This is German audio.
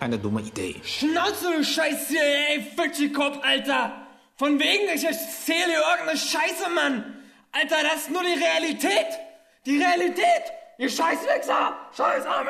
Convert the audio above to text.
keine dumme Idee. Schnauze, du Scheiße, ey, Fischkopf, Alter! Von wegen, ich erzähle dir irgendeine Scheiße, Mann! Alter, das ist nur die Realität! Die Realität! Ihr Scheißwichser! Scheiß Arme!